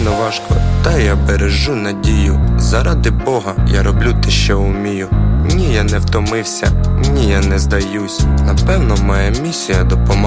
Звичайно важко, та я бережу надію. Заради Бога я роблю те, що вмію. Ні, я не втомився, ні, я не здаюсь. Напевно, моя місія допомагає